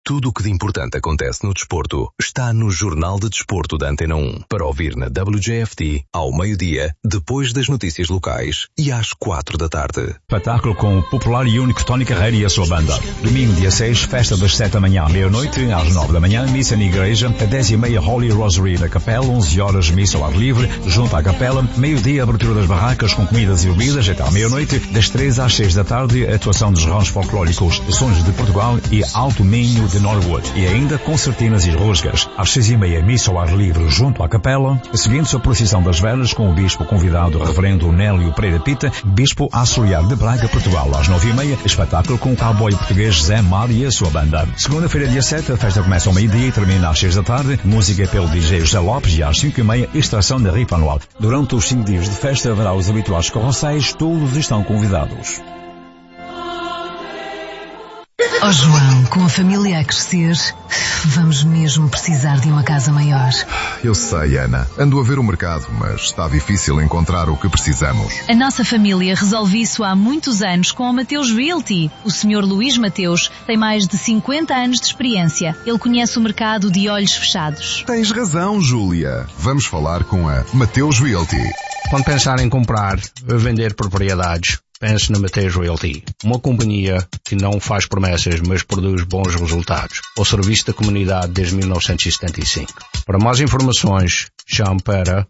Tudo o que de importante acontece no desporto está no Jornal de Desporto da Antena 1. Para ouvir na WJFT, ao meio-dia, depois das notícias locais e às 4 da tarde. Espetáculo com o popular e único Tony Carreira e a sua banda. Domingo, dia 6, festa das 7 da manhã à meia-noite, às 9 da manhã, missa na igreja, às 10h30, Holy Rosary da capela, 11 horas, missa ao ar livre, junto à capela, meio-dia, abertura das barracas com comidas e bebidas até à meia-noite, das 3 às 6 da tarde, atuação dos rãos folclóricos Sons de Portugal e Alto Minho de Norwood, e ainda concertinas e rosgas. Às 6h30, missa ao ar livre junto à capela, seguindo-se a procissão das velas com o bispo convidado, reverendo Nélio Pereira Pita, bispo auxiliar de Braga, Portugal. Às 9h30, espetáculo com o cowboy português Zé Mar e a sua banda. Segunda-feira, dia 7, a festa começa ao meio-dia e termina às 6 da tarde, música pelo DJ José Lopes, e às 5h30, extração da rifa anual. Durante os 5 dias de festa haverá os habituais carroceiros, todos estão convidados. Oh João, com a família a crescer, vamos mesmo precisar de uma casa maior. Eu sei, Ana. Ando a ver o mercado, mas está difícil encontrar o que precisamos. A nossa família resolve isso há muitos anos com a Mateus Realty. O Sr. Luís Mateus tem mais de 50 anos de experiência. Ele conhece o mercado de olhos fechados. Tens razão, Júlia. Vamos falar com a Mateus Realty. Quando pensar em comprar ou vender propriedades, pense na Mateus Realty, uma companhia que não faz promessas, mas produz bons resultados, ao serviço da comunidade desde 1975. Para mais informações, chame para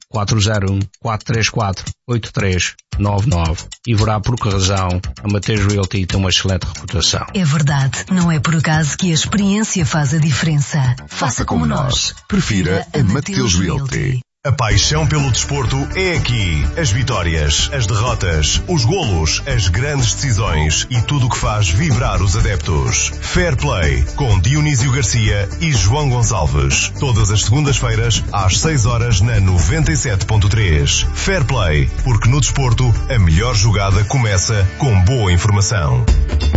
401-434-8399 e verá por que razão a Mateus Realty tem uma excelente reputação. É verdade, não é por acaso que a experiência faz a diferença. Faça como nós. Prefira a Mateus Realty. A paixão pelo desporto é aqui. As vitórias, as derrotas, os golos, as grandes decisões e tudo o que faz vibrar os adeptos. Fair Play, com Dionísio Garcia e João Gonçalves. Todas as segundas-feiras, às 6 horas na 97.3. Fair Play, porque no desporto, a melhor jogada começa com boa informação.